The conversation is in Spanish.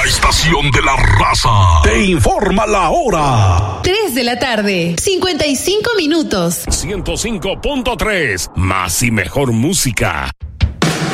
estación de la raza te informa la hora. 3 de la tarde, 55 minutos. 105.3, más y mejor música.